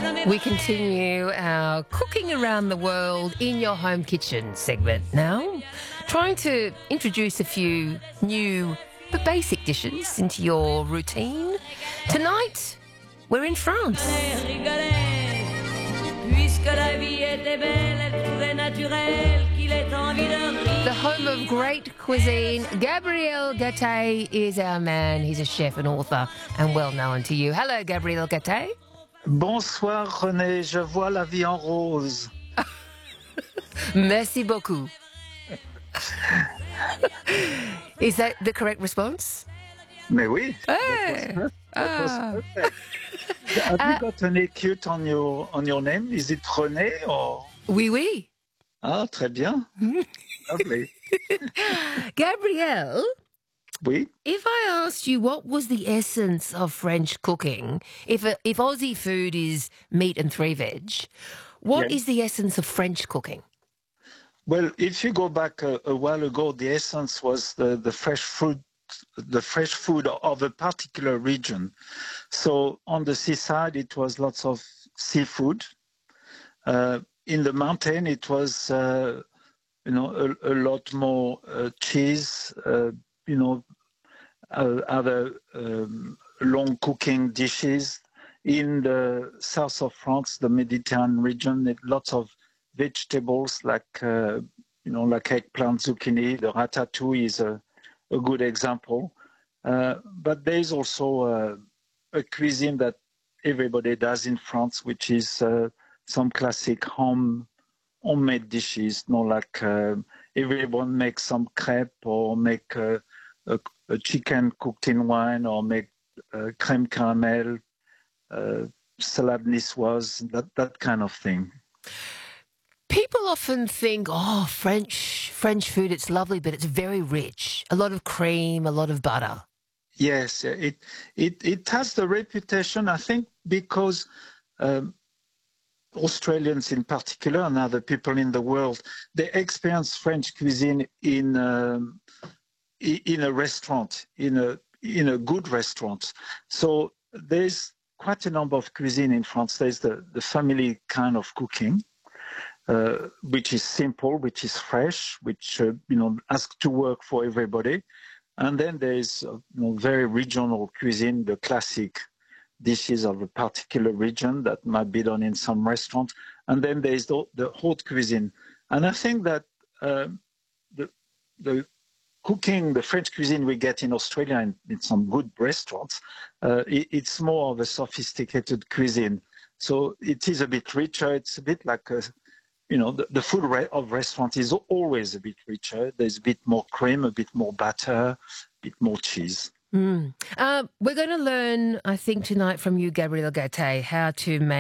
We continue our cooking around the world in your home kitchen segment now, trying to introduce a few new but basic dishes into your routine. Tonight, we're in France. The home of great cuisine. Gabriel Gattei is our man. He's a chef and author and well known to you. Hello, Gabriel Gattei. Bonsoir René, je vois la vie en rose. Merci beaucoup. Is that the correct response? Mais oui, Hey. that was perfect. Have you got any cute on your name? Is it René or? Oui, oui. Ah, très bien. Lovely. Gabrielle, Oui. if I asked you what was the essence of French cooking, if Aussie food is meat and three veg, what Yes. is the essence of French cooking? Well, if you go back a while ago, the essence was the fresh fruit, the fresh food of a particular region. So on the seaside, it was lots of seafood. In the mountain, it was a lot more cheese. Other long cooking dishes. In the south of France, the Mediterranean region, lots of vegetables like eggplant, zucchini. The ratatouille is a good example. But there is also a cuisine that everybody does in France, which is some classic homemade dishes. Like everyone makes some crepe or make a chicken cooked in wine or make crème caramel, salade niçoise, that kind of thing. People often think, oh, French food, it's lovely, but it's very rich. A lot of cream, a lot of butter. Yes, it has the reputation, I think, because Australians in particular and other people in the world, they experience French cuisine in a restaurant, in a good restaurant. So there's quite a number of cuisine in France. There's the family kind of cooking, which is simple, which is fresh, which asks to work for everybody. And then there's very regional cuisine, the classic dishes of a particular region that might be done in some restaurant. And then there's the haute cuisine. And I think that the cooking, the French cuisine we get in Australia in some good restaurants, it's more of a sophisticated cuisine. So it is a bit richer. It's a bit like the food of restaurant is always a bit richer. There's a bit more cream, a bit more butter, a bit more cheese. We're going to learn, I think, tonight from you, Gabriel Gattei, how to make